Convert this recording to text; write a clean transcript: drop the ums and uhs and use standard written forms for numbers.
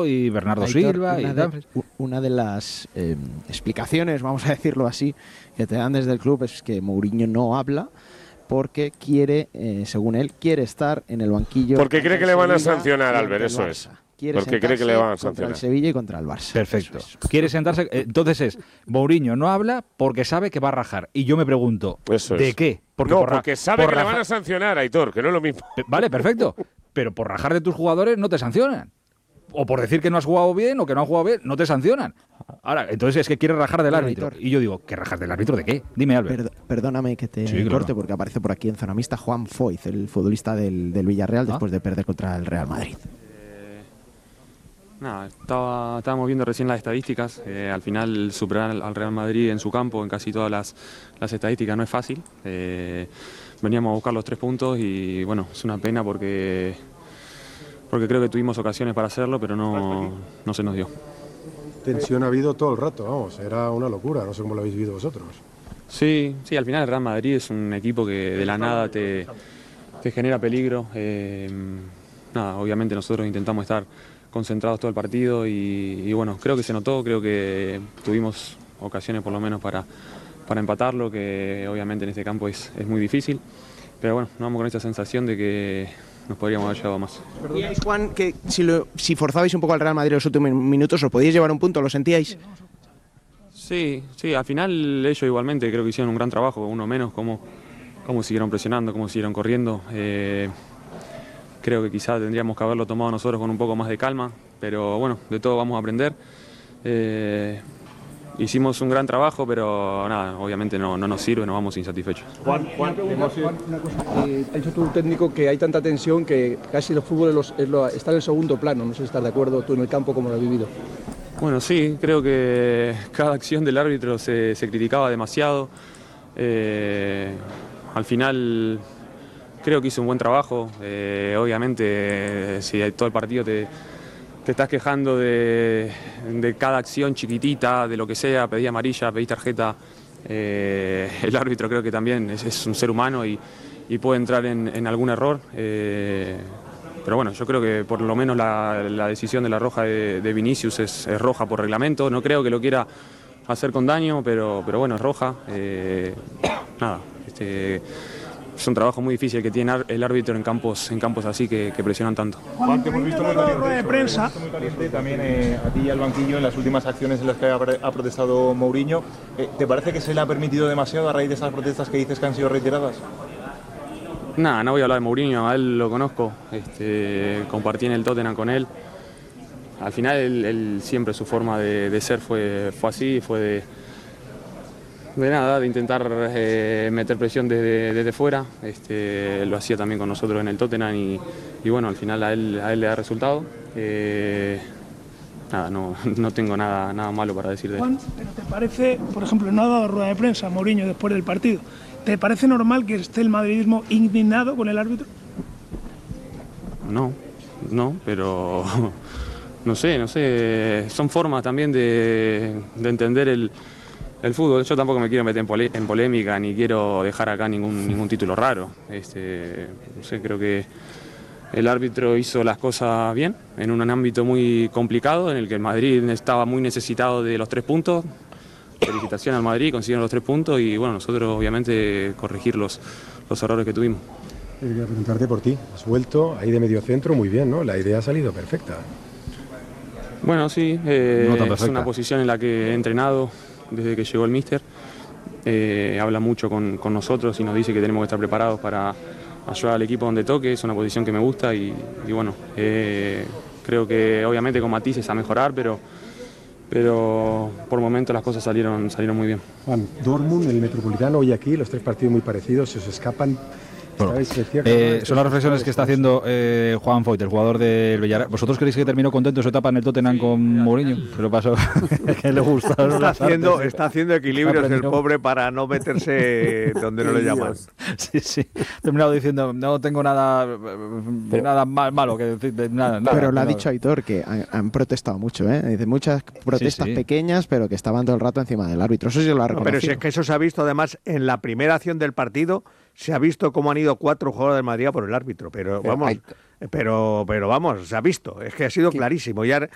y Bernardo Aitor, Silva. Una de las explicaciones, vamos a decirlo así, que te dan desde el club es que Mourinho no habla porque quiere, según él, quiere estar en el banquillo. Porque cree que le van a sancionar, Albert, eso es. Porque cree que le van a sancionar. Contra el Sevilla y contra el Barça. Perfecto. Quiere sentarse. Entonces Mourinho no habla porque sabe que va a rajar. Y yo me pregunto, ¿de qué? Porque sabe que le van a sancionar, Aitor, que no es lo mismo. Vale, perfecto. Pero por rajar de tus jugadores no te sancionan. O por decir que no has jugado bien o que no has jugado bien, no te sancionan. Ahora, entonces es que quiere rajar del árbitro. Y yo digo, ¿qué rajas del árbitro de qué? Dime, Albert. Perdóname que te corte, porque aparece por aquí en zona mixta Juan Foyz, el futbolista del Villarreal, después de perder contra el Real Madrid. Nada, estábamos viendo recién las estadísticas. Al final superar al Real Madrid en su campo, en casi todas las estadísticas, no es fácil. Veníamos a buscar los 3 puntos y bueno, es una pena porque creo que tuvimos ocasiones para hacerlo, pero no se nos dio. Tensión ha habido todo el rato, vamos, era una locura, no sé cómo lo habéis vivido vosotros. Sí, al final el Real Madrid es un equipo que de la nada te genera peligro. Obviamente nosotros intentamos estar concentrados todo el partido y bueno, creo que se notó, creo que tuvimos ocasiones por lo menos para empatarlo, que obviamente en este campo es muy difícil, pero bueno, nos vamos con esta sensación de que nos podríamos haber llevado más. ¿Sentíais, Juan, que si forzabais un poco al Real Madrid en los últimos minutos os podíais llevar un punto? ¿Lo sentíais? Sí, al final ellos igualmente creo que hicieron un gran trabajo, uno menos, cómo siguieron presionando, cómo siguieron corriendo. Creo que quizás tendríamos que haberlo tomado nosotros con un poco más de calma, pero bueno, de todo vamos a aprender. Hicimos un gran trabajo, pero nada, obviamente no nos sirve, nos vamos insatisfechos. Juan, una cosa. Ha dicho tu técnico que hay tanta tensión que casi el fútbol está en el segundo plano. No sé si estás de acuerdo tú en el campo, cómo lo has vivido. Bueno, sí, creo que cada acción del árbitro se criticaba demasiado. Al final creo que hizo un buen trabajo. Obviamente, si todo el partido te estás quejando de cada acción chiquitita, de lo que sea, pedí amarilla, pedí tarjeta, el árbitro creo que también es un ser humano y puede entrar en algún error. Pero bueno, yo creo que por lo menos la decisión de la roja de Vinicius es roja por reglamento. No creo que lo quiera hacer con daño, pero bueno, es roja. Es un trabajo muy difícil que tiene el árbitro en campos así que presionan tanto. Juan, te hemos visto en la rueda de prensa. Muy caliente también a ti y al banquillo en las últimas acciones en las que ha protestado Mourinho. ¿Te parece que se le ha permitido demasiado a raíz de esas protestas que dices que han sido retiradas? No voy a hablar de Mourinho, a él lo conozco, compartí en el Tottenham con él. Al final él siempre su forma de ser fue así, fue de intentar meter presión desde fuera. Lo hacía también con nosotros en el Tottenham y bueno, al final a él le da resultado. No tengo nada malo para decir de él. Juan, ¿pero te parece, por ejemplo, no ha dado rueda de prensa Mourinho después del partido? ¿Te parece normal que esté el madridismo indignado con el árbitro? No, pero no sé, son formas también de entender el fútbol. Yo tampoco me quiero meter en polémica ni quiero dejar acá ningún título raro. No sé, creo que el árbitro hizo las cosas bien en un ámbito muy complicado en el que el Madrid estaba muy necesitado de los 3 puntos. Felicitaciones al Madrid, consiguieron los 3 puntos y bueno, nosotros obviamente corregir los errores que tuvimos. Quería preguntarte por ti, has vuelto ahí de medio centro muy bien, ¿no? La idea ha salido perfecta. Bueno, sí, es una posición en la que he entrenado desde que llegó el míster. Habla mucho con nosotros y nos dice que tenemos que estar preparados para ayudar al equipo donde toque. Es una posición que me gusta y bueno, creo que obviamente con matices a mejorar, pero por momentos las cosas salieron muy bien. Juan, Dortmund, el Metropolitano, hoy aquí, los 3 partidos muy parecidos, se os escapan. Bueno, son las reflexiones que está haciendo Juan Foyt, el jugador del Villarreal. ¿Vosotros creéis que terminó contento su etapa en el Tottenham con Mourinho? ¿Qué lo pasó? ¿Qué le gusta? Está haciendo equilibrios el pobre para no meterse donde no le llaman. Sí. Terminado diciendo, no tengo nada malo que decir. Nada, pero lo ha dicho Aitor, que han protestado mucho, ¿eh? Dice, muchas protestas pequeñas, pero que estaban todo el rato encima del árbitro. Eso sí lo ha reconocido. Pero si es que eso se ha visto además en la primera acción del partido. Se ha visto cómo han ido 4 jugadores del Madrid por el árbitro, pero vamos, se ha visto, es que ha sido clarísimo. Ya